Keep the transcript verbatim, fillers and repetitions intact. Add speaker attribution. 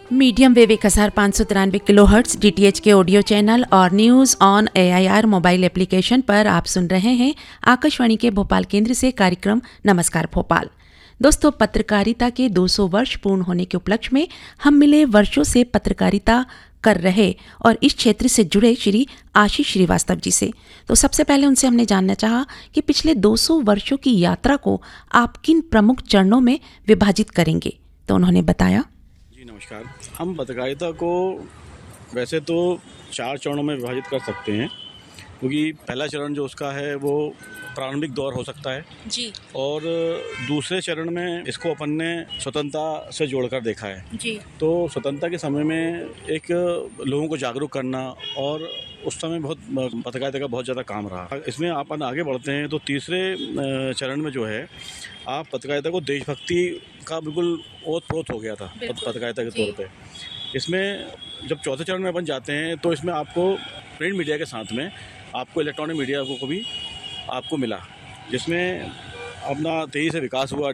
Speaker 1: Medium wave एक हजार पाँच सौ तिरानवे kilo hertz D T H के ऑडियो चैनल और news on A I R mobile application पर आप सुन रहे हैं आकाशवाणी के भोपाल केंद्र से कार्यक्रम नमस्कार भोपाल। दोस्तों, पत्रकारिता के दो सौ वर्ष पूर्ण होने के उपलक्ष्य में हम मिले वर्षों से पत्रकारिता कर रहे और इस क्षेत्र से जुड़े श्री आशीष श्रीवास्तव जी से। तो सबसे पहले उनसे हमने जानना चाहा कि पिछले दो सौ वर्षों की यात्रा को आप किन प्रमुख चरणों में विभाजित करेंगे। तो उन्होंने बताया,
Speaker 2: जी नमस्कार। हम पत्रकारिता को वैसे तो चार चरणों में विभाजित कर सकते हैं, क्योंकि पहला चरण जो उसका है वो प्रारंभिक दौर हो सकता है
Speaker 1: जी
Speaker 2: और दूसरे चरण में इसको अपन ने स्वतंत्रता से जोड़कर देखा है।
Speaker 1: जी
Speaker 2: तो स्वतंत्रता के समय में एक लोगों को जागरूक करना और उस समय बहुत पत्रकारिता का बहुत ज़्यादा काम रहा। इसमें अपन आगे बढ़ते हैं तो तीसरे चरण में जो है आप पत्रकारिता को देशभक्ति का बिल्कुल ओत-प्रोत हो गया था पत्रकारिता के तौर पे। इसमें जब चौथे चरण में अपन जाते हैं तो इसमें आपको प्रिंट मीडिया के साथ में आपको इलेक्ट्रॉनिक मीडिया को भी आपको मिला, जिसमें अपना तेज़ी से विकास हुआ।